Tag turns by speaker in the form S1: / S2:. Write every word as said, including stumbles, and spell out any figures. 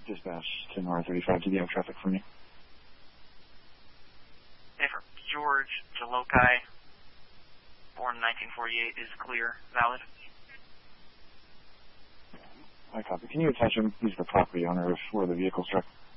S1: Dispatch to North thirty-five. Do you have traffic for me?
S2: Hey, for George Jalokai, born in nineteen forty-eight, is clear, valid?
S1: I copy. Can you attach him? He's the property owner of where the vehicle struck.